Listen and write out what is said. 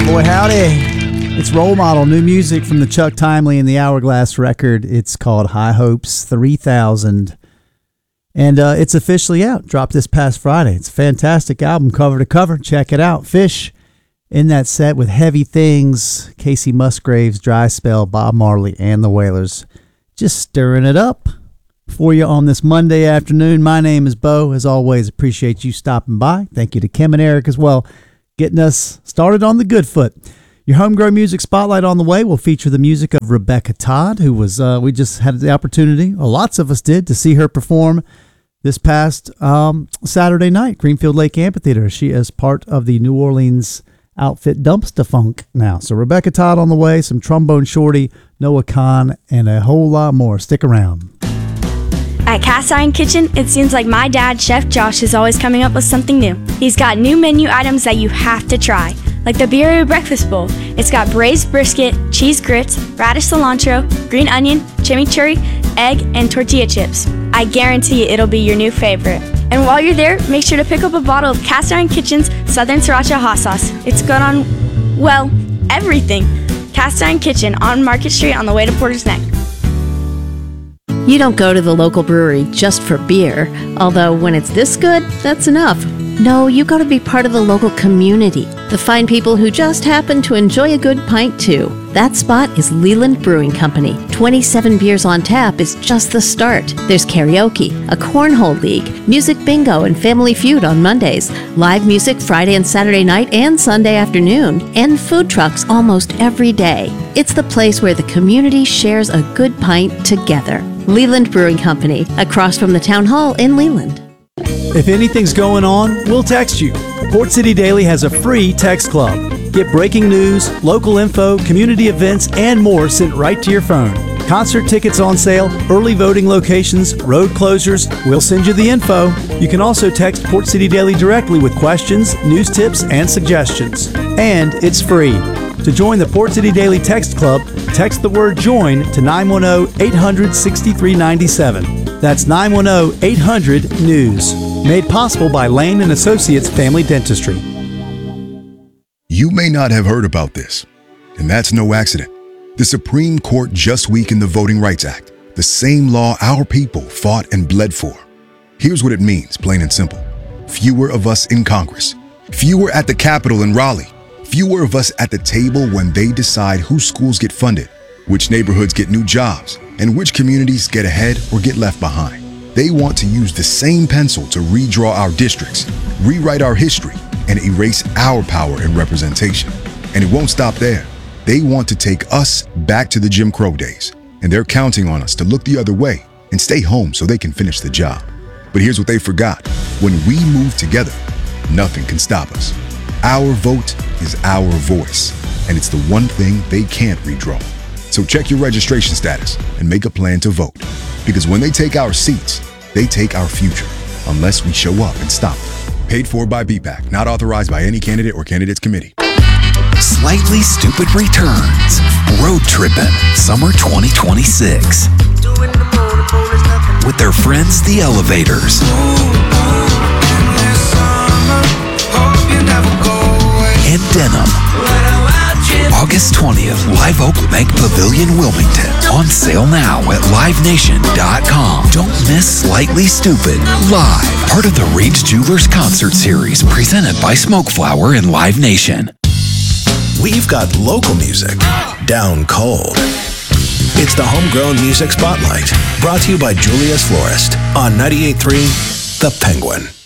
boy, howdy. It's Role Model, new music from the Chuck Timely and the Hourglass record. It's called High Hopes 3000. And it's officially out. Dropped this past Friday. It's a fantastic album, cover to cover. Check it out. Fish in that set with Heavy Things, Casey Musgraves, Dry Spell, Bob Marley, and the Wailers. Just stirring it up for you on this Monday afternoon. My name is Bo. As always, appreciate you stopping by. Thank you to Kim and Eric as well, getting us started on the good foot. Your Homegrown Music Spotlight on the way will feature the music of Rebecca Todd, who was, we just had the opportunity, or lots of us did, to see her perform this past Saturday night, Greenfield Lake Amphitheater. She is part of the New Orleans outfit Dumpsta Funk now. So Rebecca Todd on the way, some Trombone Shorty, Noah Kahn, and a whole lot more. Stick around. At Cast Iron Kitchen, it seems like my dad, Chef Josh, is always coming up with something new. He's got new menu items that you have to try, like the Birria Breakfast Bowl. It's got braised brisket, cheese grits, radish cilantro, green onion, chimichurri, egg, and tortilla chips. I guarantee it'll be your new favorite. And while you're there, make sure to pick up a bottle of Cast Iron Kitchen's Southern Sriracha Hot Sauce. It's good on, well, everything. Cast Iron Kitchen on Market Street on the way to Porter's Neck. You don't go to the local brewery just for beer, although when it's this good, that's enough. No, you go to be part of the local community, the fine people who just happen to enjoy a good pint too. That spot is Leland Brewing Company. 27 beers on tap is just the start. There's karaoke, a cornhole league, music bingo and family feud on Mondays, live music Friday and Saturday night and Sunday afternoon, and food trucks almost every day. It's the place where the community shares a good pint together. Leland Brewing Company, across from the Town Hall in Leland. If anything's going on, we'll text you. Port City Daily has a free text club. Get breaking news, local info, community events, and more sent right to your phone. Concert tickets on sale, early voting locations, road closures. We'll send you the info. You can also text Port City Daily directly with questions, news tips, and suggestions. And it's free. To join the Port City Daily Text Club, text the word JOIN to 910-800-6397. That's 910-800-NEWS. Made possible by Lane & Associates Family Dentistry. You may not have heard about this, and that's no accident. The Supreme Court just weakened the Voting Rights Act, the same law our people fought and bled for. Here's what it means, plain and simple. Fewer of us in Congress, fewer at the Capitol in Raleigh, fewer of us at the table when they decide whose schools get funded, which neighborhoods get new jobs, and which communities get ahead or get left behind. They want to use the same pencil to redraw our districts, rewrite our history, and erase our power and representation. And it won't stop there. They want to take us back to the Jim Crow days, and they're counting on us to look the other way and stay home so they can finish the job. But here's what they forgot. When we move together, nothing can stop us. Our vote is our voice, and it's the one thing they can't redraw. So check your registration status and make a plan to vote. Because when they take our seats, they take our future, unless we show up and stop them. Paid for by BPAC, not authorized by any candidate or candidates committee. Slightly Stupid returns. Road Trippin' Summer 2026. With their friends, the Elevators. And Denim. August 20th, Live Oak Bank Pavilion, Wilmington. On sale now at livenation.com. Don't miss Slightly Stupid live. Part of the Reed's Jewelers concert series presented by Smoke Flower and Live Nation. We've got local music down cold. It's the Homegrown Music Spotlight, brought to you by Julius Florist on 98.3 The Penguin.